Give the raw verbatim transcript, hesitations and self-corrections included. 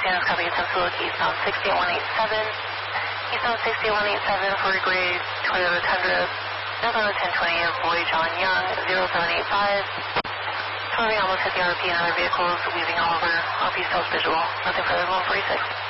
Janice, copy, attempt to look eastbound sixty-eight one eighty-seven. Eastbound sixty-eight one eighty-seven for a grade Toyota Tundra, northbound ten twenty of Boy John Young, zero seven eight five. Swerving almost fifty R P and other vehicles, leaving Oliver. R P self visual. Nothing further than one forty-six.